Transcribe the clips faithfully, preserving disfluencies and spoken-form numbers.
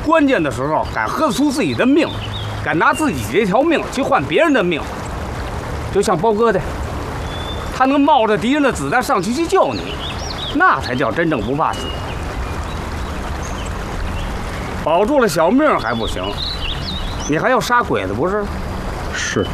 关键的时候敢喝出自己的命，敢拿自己这条命去换别人的命，就像包哥的，他能冒着敌人的子弹上去去救你，那才叫真正不怕死。保住了小命还不行，你还要杀鬼子不是？ 是。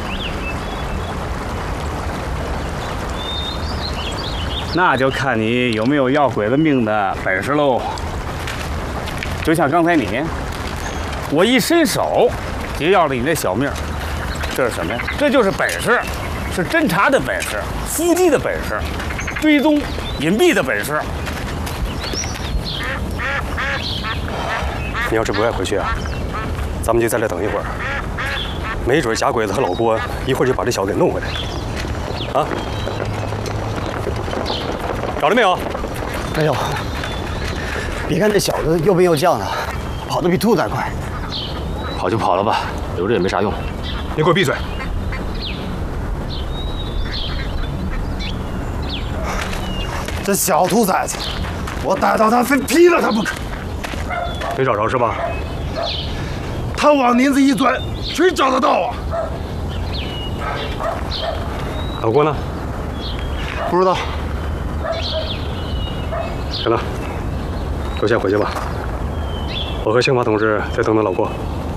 那就看你有没有要鬼子命的本事喽。就像刚才你，我一伸手就要了你那小命，这是什么呀？这就是本事，是侦查的本事，伏击的本事，追踪隐蔽的本事。 你要是不爱回去啊，咱们就在这等一会儿，没准假鬼子和老郭一会儿就把这小子给弄回来。啊？找着没有？ 没有。别看这小子又兵又将的，跑得比兔子还快。 跑就跑了吧，留着也没啥用。 你给我闭嘴！ 这小兔崽子，我逮到他非劈了他不可。 没找着是吧？ 他往林子一钻，谁找得到啊？ 老郭呢？ 不知道。 行了，都先回去吧。我和刑法同志再等等老郭。